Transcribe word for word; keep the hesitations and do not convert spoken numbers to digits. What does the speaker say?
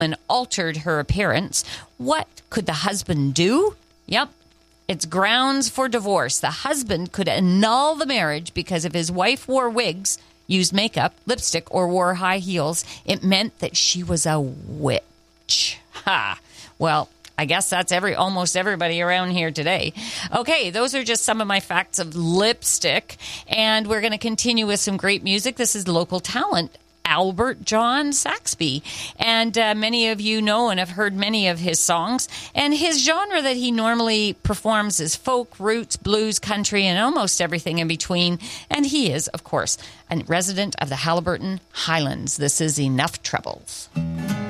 and altered her appearance. What could the husband do? Yep. It's grounds for divorce. The husband could annul the marriage because if his wife wore wigs, used makeup, lipstick, or wore high heels, it meant that she was a witch. Ha! Well, I guess that's every almost everybody around here today. Okay, those are just some of my facts of lipstick. And we're going to continue with some great music. This is local talent, Albert John Saxby. And uh, many of you know and have heard many of his songs. And his genre that he normally performs is folk, roots, blues, country, and almost everything in between. And he is, of course, a resident of the Haliburton Highlands. This is Enough Troubles.